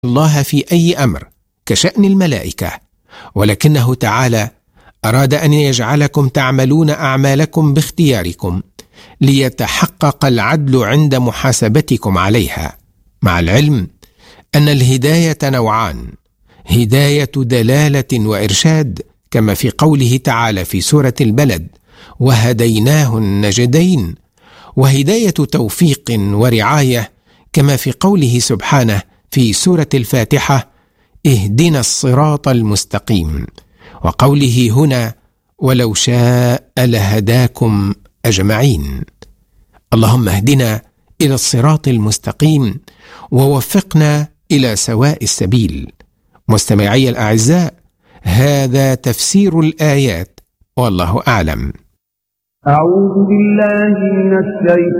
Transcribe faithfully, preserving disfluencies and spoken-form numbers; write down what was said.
الله في أي أمر كشأن الملائكة، ولكنه تعالى أراد أن يجعلكم تعملون أعمالكم باختياركم ليتحقق العدل عند محاسبتكم عليها، مع العلم أن الهداية نوعان: هداية دلالة وإرشاد كما في قوله تعالى في سورة البلد وهديناه النجدين، وهداية توفيق ورعاية كما في قوله سبحانه في سورة الفاتحة اهدنا الصراط المستقيم، وقوله هنا ولو شاء لهداكم أجمعين. اللهم اهدنا إلى الصراط المستقيم ووفقنا إلى سواء السبيل. مستمعي الأعزاء، هذا تفسير الآيات والله أعلم. أعوذ بالله من الشيطان